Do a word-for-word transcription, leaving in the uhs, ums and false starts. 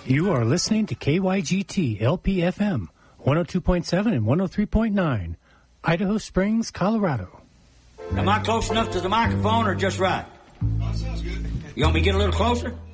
You are listening to K Y G T L P F M, one oh two point seven and one oh three point nine, Idaho Springs, Colorado. Am I close enough to the microphone or just right? Oh, sounds good. You want me to get a little closer?